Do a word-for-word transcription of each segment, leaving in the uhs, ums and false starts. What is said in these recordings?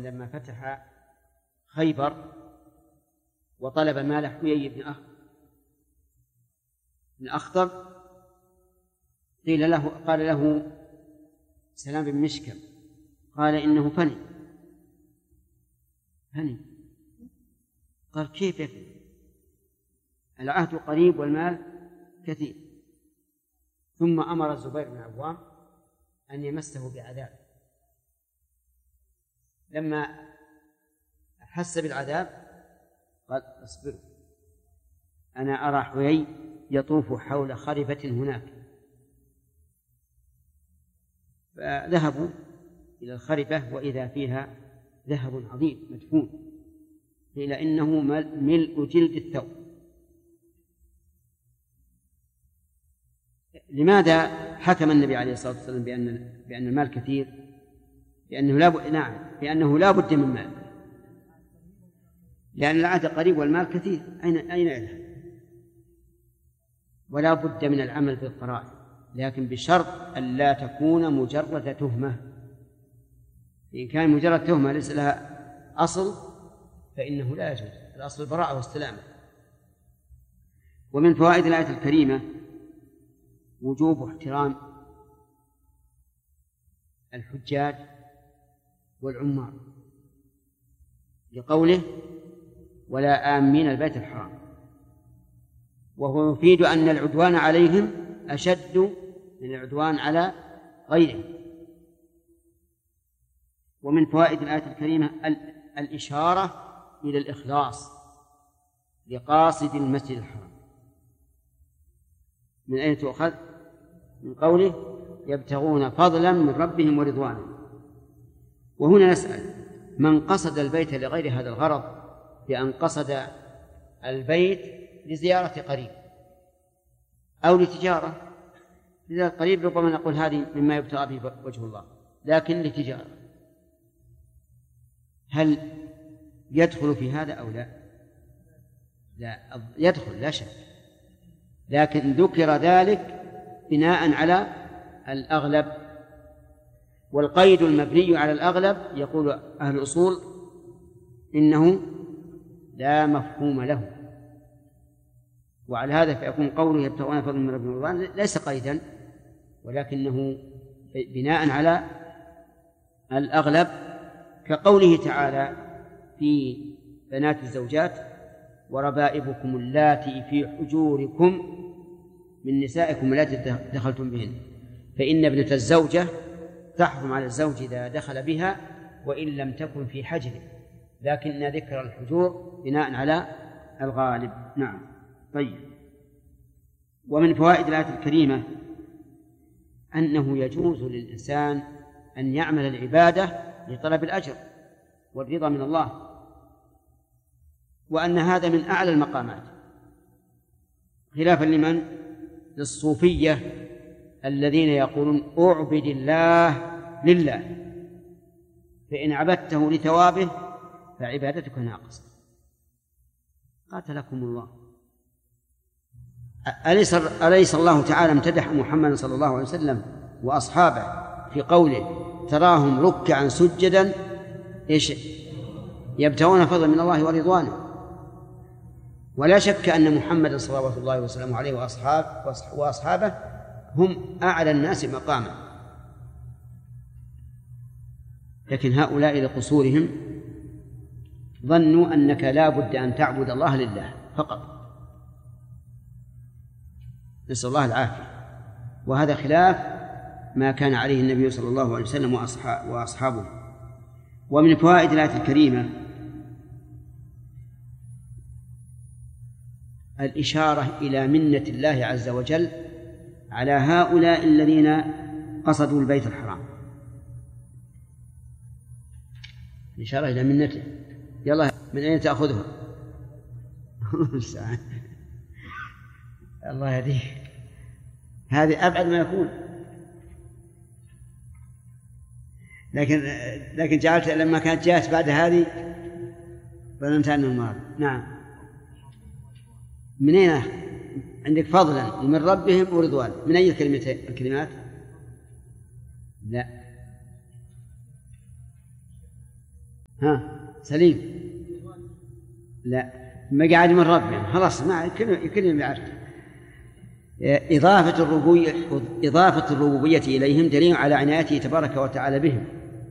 لما فتح خيبر وطلب مال حيي بن أخ بن أخطب، قيل له قال له سلام بن مشكم، قال إنه فني فني قال كيف يفني؟ العهد قريب والمال كثير. ثم أمر الزبير بن العوام أن يمسه بعذاب. لما أحس بالعذاب قال اصبروا، أنا أرى حيي يطوف حول خربة هناك. فذهبوا إلى الخربة وإذا فيها ذهب عظيم مدفون، قيل إنه ملء جلد الثوب. لماذا حكم النبي عليه الصلاة والسلام بأن بأن المال كثير؟ لأنه لا ب... نعم لأنه لا بد من مال، لأن العهد قريب والمال كثير، أين أين يذهب؟ ولا بد من العمل بالقرائن، لكن بشرط أن لا تكون مجرد تهمة. إن كان مجرد تهمة ليس لها أصل فإنه لا يجوز، الأصل البراءة والسلامة. ومن فوائد الآية الكريمة وجوب احترام الحجاج والعمار، لقوله ولا آمين البيت الحرام، وهو يفيد أن العدوان عليهم أشد من العدوان على غيرهم. ومن فوائد الآية الكريمة الإشارة إلى الإخلاص لقاصد المسجد الحرام. من أين تؤخذ؟ من قوله يبتغون فضلا من ربهم ورضوانا. وهنا نسأل من قصد البيت لغير هذا الغرض بأن قصد البيت لزيارة قريب أو لتجارة، لذلك قريب ربما نقول هذه مما يبتغى به وجه الله، لكن لتجارة، هل يدخل في هذا أو لا؟ لا يدخل لا شك، لكن ذكر ذلك بناء على الأغلب، والقيد المبني على الأغلب يقول أهل الأصول إنه لا مفهوم له، وعلى هذا فيكون قوله يبتغون فضلا من ربهم ورضوانا ليس قيدا، ولكنه بناء على الأغلب، كقوله تعالى في بنات الزوجات وربائبكم اللاتي في حجوركم من نسائكم التي دخلتم بهن، فإن ابنة الزوجة تحرم على الزوج إذا دخل بها وإن لم تكن في حجره، لكن ذكر الحجور بناء على الغالب. نعم. طيب. ومن فوائد الآية الكريمة أنه يجوز للإنسان أن يعمل العبادة لطلب الأجر والرضا من الله، وأن هذا من أعلى المقامات، خلافا لمن؟ للصوفية الذين يقولون أعبد الله لله، فإن عبدته لثوابه فعبادتك ناقصة. قاتلكم الله. أليس أليس الله تعالى امتدح محمد صلى الله عليه وسلم وأصحابه في قوله تراهم ركعا سجدا إيش يبتغون فضلا من الله ورضوانه؟ ولا شك أن محمد صلوات الله وسلامه عليه وأصحاب وأصحابه هم أعلى الناس مقاما، لكن هؤلاء لقصورهم ظنوا أنك لا بد أن تعبد الله لله فقط، نسأل الله العافية. وهذا خلاف ما كان عليه النبي صلى الله عليه وسلم وأصحابه. ومن فوائد الآية الكريمة الإشارة إلى منة الله عز وجل على هؤلاء الذين قصدوا البيت الحرام، الإشارة إلى منته. يلا من أين تأخذها؟ الله يهديه، هذه أبعد ما يكون، لكن لكن جعلت لما كانت جاءت بعد هذه ظننت أنه المراد. نعم. من أين عندك فضلا ومن ربهم ورضوان؟ من أي الكلمتين الكلمات؟ لا ها سليم؟ لا، مقعد من ربهم خلاص، ما كلهم يعرف. إضافة الربوبية إضافة الربوبية إليهم دليل على عنايته تبارك وتعالى بهم،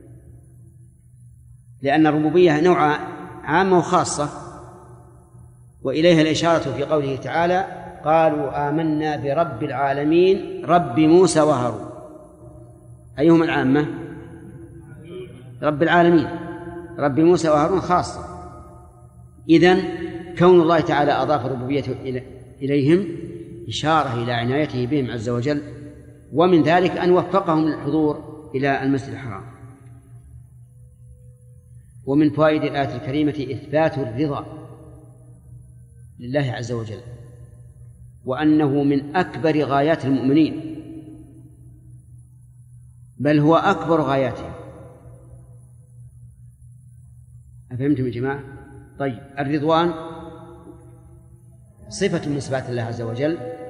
لأن الربوبية نوع عامة وخاصة، وإليها الإشارة في قوله تعالى: قالوا آمنا برب العالمين رب موسى وهارون. أيهما العامة؟ رب العالمين. رب موسى وهارون خاصة. إذن كون الله تعالى أضاف ربوبيته إليهم إشارة إلى عنايته بهم عز وجل، ومن ذلك أن وفقهم للحضور إلى المسجد الحرام. ومن فوائد الآية الكريمة إثبات الرضا لله عز وجل، وأنه من أكبر غايات المؤمنين، بل هو أكبر غاياتهم. أفهمتم يا جماعة؟ طيب، الرضوان صفة من صفات الله عز وجل،